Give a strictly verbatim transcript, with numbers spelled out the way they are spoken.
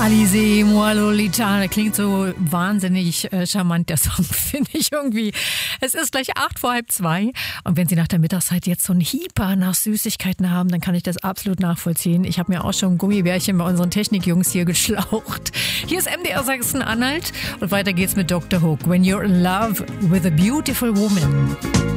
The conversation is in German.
Alizé, Moi Lolita, klingt so wahnsinnig äh, charmant, der Song, finde ich irgendwie. Es ist gleich acht vor halb zwei und wenn Sie nach der Mittagszeit jetzt so einen Hieper nach Süßigkeiten haben, dann kann ich das absolut nachvollziehen. Ich habe mir auch schon Gummibärchen bei unseren Technikjungs hier geschlaucht. Hier ist M D R Sachsen-Anhalt und weiter geht's mit Doktor Hook. When you're in love with a beautiful woman.